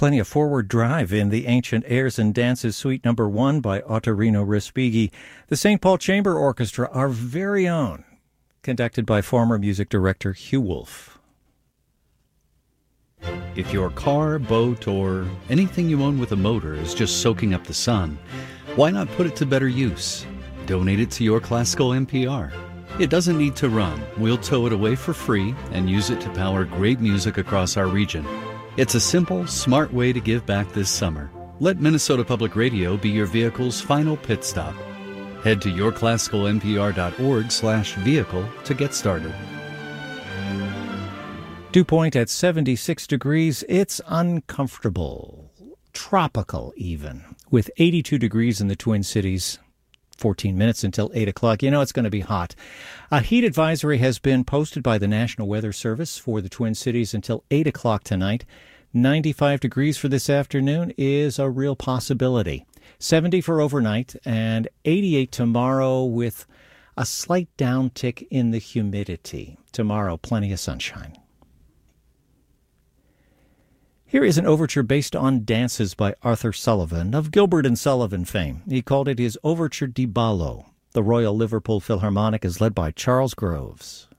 plenty of forward drive in the Ancient Airs and Dances Suite No. 1 by Ottorino Respighi. The St. Paul Chamber Orchestra, our very own, conducted by former music director Hugh Wolf. If your car, boat, or anything you own with a motor is just soaking up the sun, why not put it to better use? Donate it to Your Classical NPR. It doesn't need to run. We'll tow it away for free and use it to power great music across our region. It's a simple, smart way to give back this summer. Let Minnesota Public Radio be your vehicle's final pit stop. Head to yourclassicalnpr.org/vehicle to get started. Dew point at 76 degrees. It's uncomfortable, tropical even, with 82 degrees in the Twin Cities. 14 minutes until 8 o'clock. You know it's going to be hot. A heat advisory has been posted by the National Weather Service for the Twin Cities until 8 o'clock tonight. 95 degrees for this afternoon is a real possibility. 70 for overnight and 88 tomorrow with a slight downtick in the humidity. Tomorrow, plenty of sunshine. Here is an overture based on dances by Arthur Sullivan of Gilbert and Sullivan fame. He called it his Overture di Ballo. The Royal Liverpool Philharmonic is led by Charles Groves.